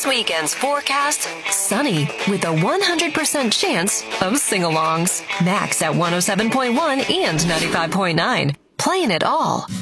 weekend's forecast, sunny with a 100% chance of sing-alongs. Max at 107.1 and 95.9. Playing it all.